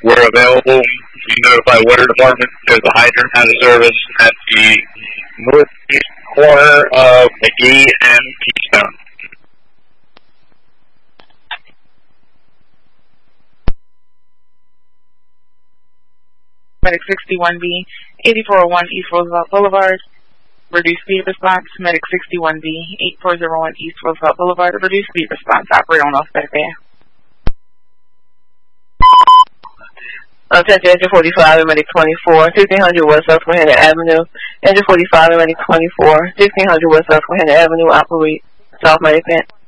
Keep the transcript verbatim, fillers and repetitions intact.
where available, you notify water department because the hydrant has a service at the northeast corner of McGee and Keystone. Medic sixty-one B, eighty-four oh one East Roosevelt Boulevard. Reduced speed response. Medic sixty-one B, eighty-four oh one East Roosevelt Boulevard. Reduced speed response. Operator on off back there. Attention, engine forty-five and medic twenty-four, sixteen hundred West Susquehanna Avenue. Engine forty-five and medic twenty-four, sixteen hundred West Susquehanna Avenue. Operate South Medic Plant.